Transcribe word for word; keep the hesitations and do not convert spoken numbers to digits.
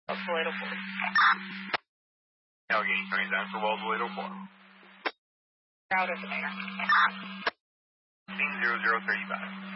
Wellsville eight oh four. Allegheny County down for Wellsville eight oh four. Out as a mayor. Scene zero zero thirty-five.